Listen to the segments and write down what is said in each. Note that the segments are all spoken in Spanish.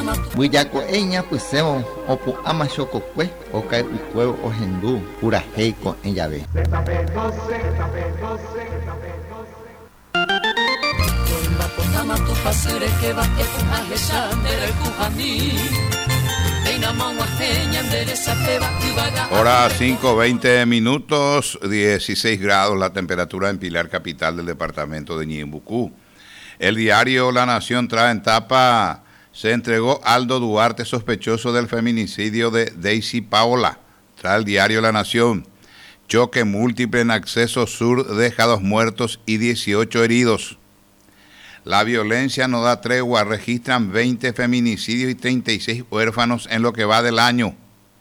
Buillaco eña pusemo opu ama chococue ocae ucuevo ojendu pura heico en llave. Hora 5:20 minutos, 16 grados la temperatura en Pilar, capital del departamento de Ñimbucú. El diario La Nación trae en tapa: se entregó Aldo Duarte sospechoso del feminicidio de Daisy Paola. Trae el diario La Nación: choque múltiple en acceso sur deja 2 muertos y 18 heridos. La violencia no da tregua, registran 20 feminicidios y 36 huérfanos en lo que va del año.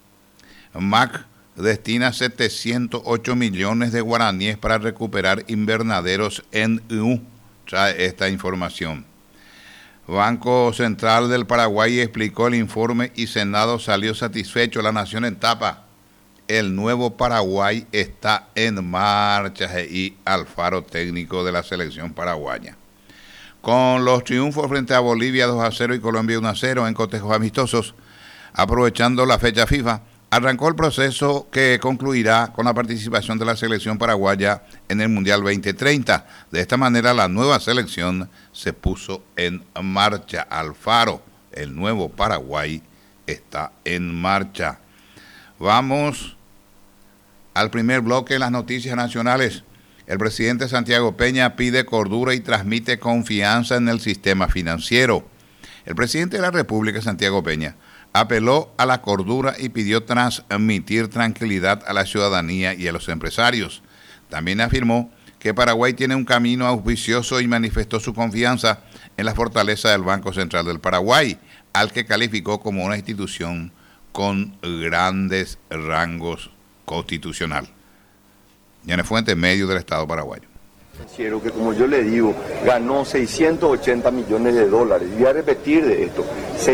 MAC destina 708 millones de guaraníes para recuperar invernaderos en U. Trae esta información. Banco Central del Paraguay explicó el informe y Senado salió satisfecho. La Nación en tapa: el nuevo Paraguay está en marcha, y Alfaro, técnico de la selección paraguaya. Con los triunfos frente a Bolivia 2-0 y Colombia 1-0 en cotejos amistosos, aprovechando la fecha FIFA, arrancó el proceso que concluirá con la participación de la selección paraguaya en el Mundial 2030. De esta manera, la nueva selección se puso en marcha. Alfaro, el nuevo Paraguay está en marcha. Vamos al primer bloque de las noticias nacionales. El presidente Santiago Peña pide cordura y transmite confianza en el sistema financiero. El presidente de la República, Santiago Peña, apeló a la cordura y pidió transmitir tranquilidad a la ciudadanía y a los empresarios. También afirmó que Paraguay tiene un camino auspicioso y manifestó su confianza en la fortaleza del Banco Central del Paraguay, al que calificó como una institución con grandes rangos constitucional. Yané Fuentes, medio del Estado paraguayo. Financiero que, como yo le digo, ganó 680 millones de dólares. Y voy a repetir de esto: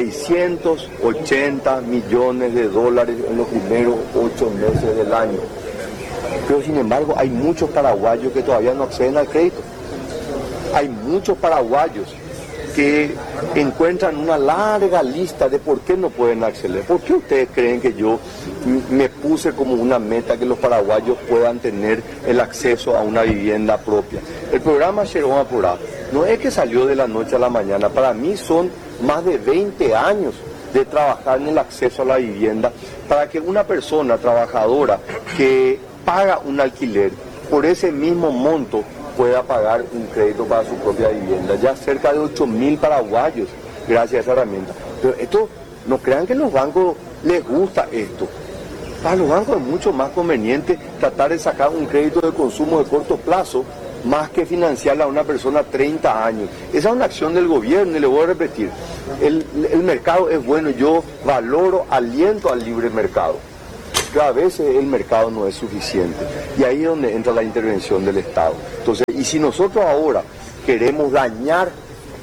680 millones de dólares en los primeros 8 meses del año. Pero sin embargo hay muchos paraguayos que todavía no acceden al crédito. Hay muchos paraguayos que encuentran una larga lista de por qué no pueden acceder. ¿Por qué ustedes creen que yo me puse como una meta que los paraguayos puedan tener el acceso a una vivienda propia? El programa Sherón Apurado no es que salió de la noche a la mañana. Para mí son más de 20 años de trabajar en el acceso a la vivienda para que una persona trabajadora que paga un alquiler por ese mismo monto pueda pagar un crédito para su propia vivienda. Ya cerca de 8.000 paraguayos gracias a esa herramienta. Pero esto, no crean que a los bancos les gusta esto. Para los bancos es mucho más conveniente tratar de sacar un crédito de consumo de corto plazo más que financiarla a una persona 30 años. Esa es una acción del gobierno y le voy a repetir. El mercado es bueno, yo valoro, aliento al libre mercado. Pero a veces el mercado no es suficiente y ahí es donde entra la intervención del Estado. Entonces, y si nosotros ahora queremos dañar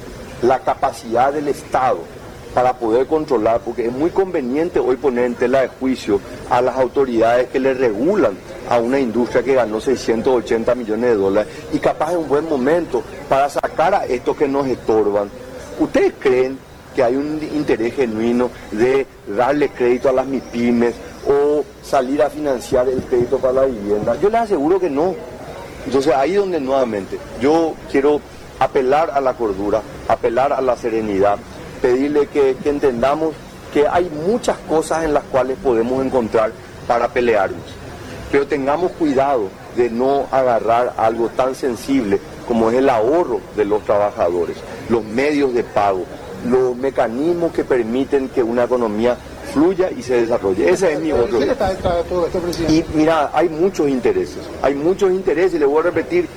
la capacidad del Estado para poder controlar, porque es muy conveniente hoy poner en tela de juicio a las autoridades que le regulan a una industria que ganó 680 millones de dólares y capaz es un buen momento para sacar a estos que nos estorban. ¿Ustedes creen que hay un interés genuino de darle crédito a las MIPYMES o salir a financiar el crédito para la vivienda? Yo les aseguro que no. Entonces ahí donde nuevamente yo quiero apelar a la cordura, apelar a la serenidad, pedirle que entendamos que hay muchas cosas en las cuales podemos encontrar para pelearnos, pero tengamos cuidado de no agarrar algo tan sensible como es el ahorro de los trabajadores, los medios de pago, los mecanismos que permiten que una economía fluya y se desarrolle. Ese es mi otro. ¿Quién está detrás de todo esto, presidente? Y mira, hay muchos intereses, y le voy a repetir,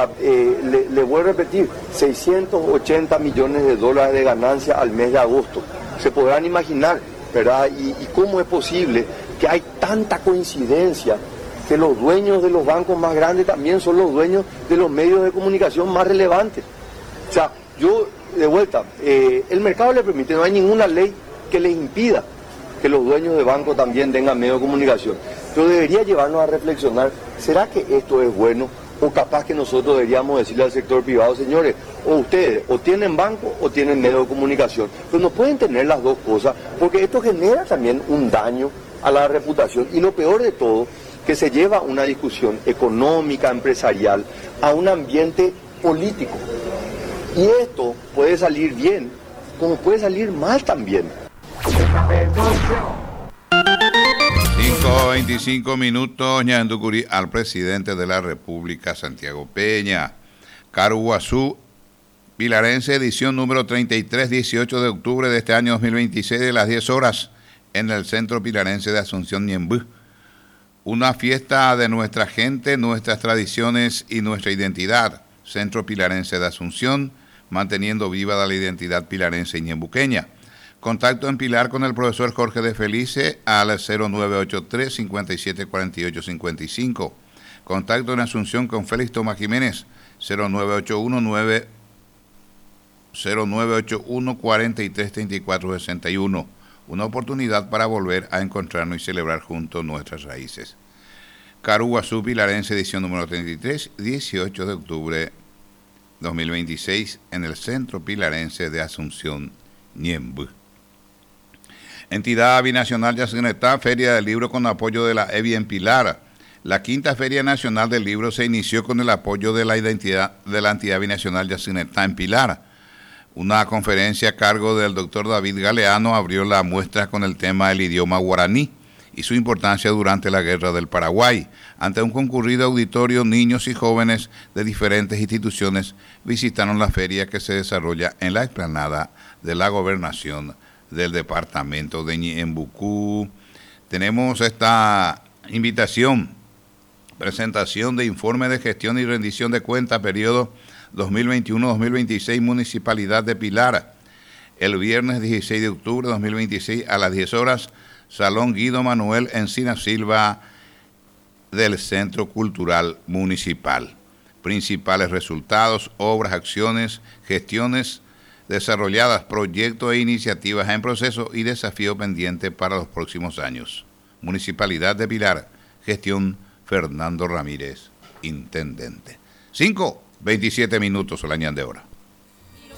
le voy a repetir, 680 millones de dólares de ganancia al mes de agosto. Se podrán imaginar, ¿verdad? Y cómo es posible que hay tanta coincidencia que los dueños de los bancos más grandes también son los dueños de los medios de comunicación más relevantes. O sea, yo, de vuelta, el mercado le permite, no hay ninguna ley que les impida que los dueños de bancos también tengan medios de comunicación. Pero debería llevarnos a reflexionar, ¿será que esto es bueno O capaz que nosotros deberíamos decirle al sector privado, señores, o ustedes o tienen banco o tienen medio de comunicación, pero no pueden tener las dos cosas, porque esto genera también un daño a la reputación. Y lo peor de todo, que se lleva una discusión económica, empresarial, a un ambiente político. Y esto puede salir bien, como puede salir mal también. 5:25 minutos, Ñanducurí al presidente de la República, Santiago Peña. Caruguazú, Pilarense, edición número 33, 18 de octubre de este año 2026, de las 10 horas, en el Centro Pilarense de Asunción, Ñembú. Una fiesta de nuestra gente, nuestras tradiciones y nuestra identidad. Centro Pilarense de Asunción, manteniendo viva la identidad pilarense y ñembuqueña. Contacto en Pilar con el profesor Jorge de Felice al 0983-574855. Contacto en Asunción con Félix Tomás Jiménez, 0981-433461. Una oportunidad para volver a encontrarnos y celebrar juntos nuestras raíces. Caruguazú, Pilarense, edición número 33, 18 de octubre 2026, en el Centro Pilarense de Asunción, Ñembú. Entidad Binacional Yacyretá, Feria del Libro con apoyo de la EBI en Pilar. La quinta Feria Nacional del Libro se inició con el apoyo de la entidad binacional Yacyretá en Pilar. Una conferencia a cargo del doctor David Galeano abrió la muestra con el tema del idioma guaraní y su importancia durante la Guerra del Paraguay. Ante un concurrido auditorio, niños y jóvenes de diferentes instituciones visitaron la feria que se desarrolla en la explanada de la Gobernación del departamento de Ñembucú. Tenemos esta invitación, presentación de informe de gestión y rendición de cuentas, periodo 2021-2026, Municipalidad de Pilar, el viernes 16 de octubre de 2026 a las 10 horas, Salón Guido Manuel Encinas Silva del Centro Cultural Municipal. Principales resultados, obras, acciones, gestiones desarrolladas, proyectos e iniciativas en proceso y desafío pendiente para los próximos años. Municipalidad de Pilar, gestión Fernando Ramírez, intendente. 5:27 minutos, la ñan de hora.